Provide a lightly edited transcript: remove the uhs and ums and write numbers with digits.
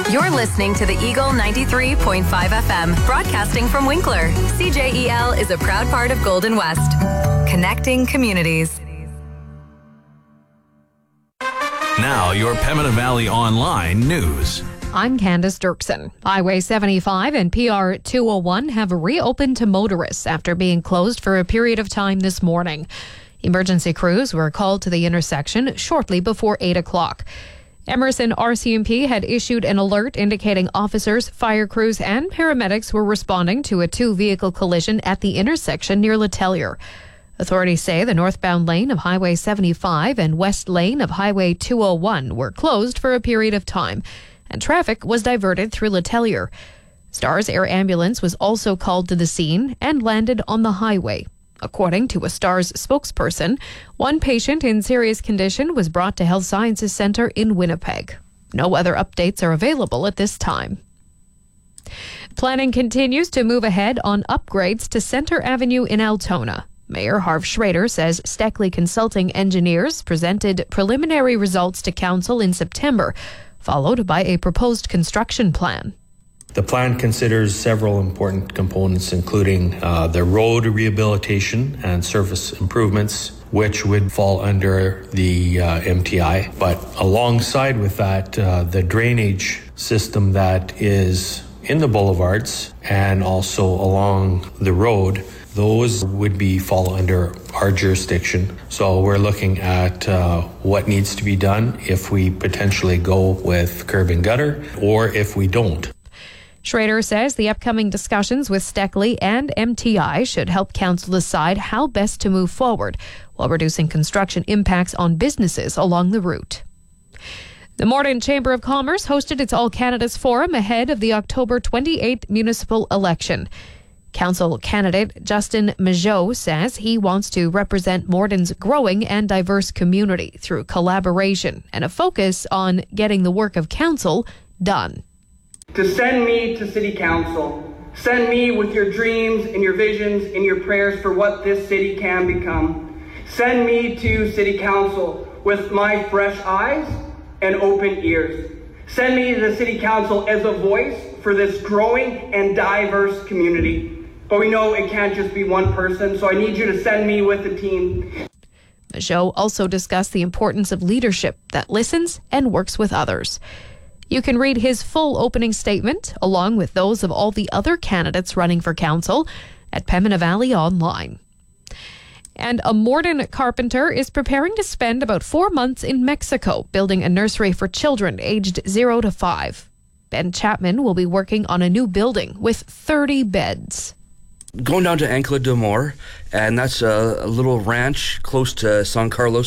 You're listening to the Eagle 93.5 FM, broadcasting from Winkler. CJEL is a proud part of Golden West, connecting communities. Now, your Pembina Valley Online news. I'm Candace Dirksen. Highway 75 and PR 201 have reopened to motorists after being closed for a period of time this morning. Emergency crews were called to the intersection shortly before 8 o'clock. Emerson RCMP had issued an alert indicating officers, fire crews and paramedics were responding to a two-vehicle collision at the intersection near Letellier. Authorities say the northbound lane of Highway 75 and west lane of Highway 201 were closed for a period of time, and traffic was diverted through Letellier. STARS Air Ambulance was also called to the scene and landed on the highway. According to a STARS spokesperson, one patient in serious condition was brought to Health Sciences Centre in Winnipeg. No other updates are available at this time. Planning continues to move ahead on upgrades to Centre Avenue in Altona. Mayor Harv Schrader says Steckley Consulting Engineers presented preliminary results to Council in September, followed by a proposed construction plan. The plan considers several important components, including the road rehabilitation and surface improvements, which would fall under the MTI. But alongside with that, the drainage system that is in the boulevards and also along the road, those would fall under our jurisdiction. So we're looking at what needs to be done if we potentially go with curb and gutter or if we don't. Schrader says the upcoming discussions with Steckley and MTI should help Council decide how best to move forward while reducing construction impacts on businesses along the route. The Morden Chamber of Commerce hosted its All Canada's Forum ahead of the October 28th municipal election. Council candidate Justin Majot says he wants to represent Morden's growing and diverse community through collaboration and a focus on getting the work of council done. To send me to City Council. Send me with your dreams and your visions and your prayers for what this city can become. Send me to City Council with my fresh eyes and open ears. Send me to the City Council as a voice for this growing and diverse community. But we know it can't just be one person, so I need you to send me with a team. Majot also discussed the importance of leadership that listens and works with others. You can read his full opening statement, along with those of all the other candidates running for council, at Pembina Valley Online. And a Morden carpenter is preparing to spend about 4 months in Mexico building a nursery for children aged 0 to 5. Ben Chapman will be working on a new building with 30 beds. Going down to Ancla de Mor, and that's a little ranch close to San Carlos,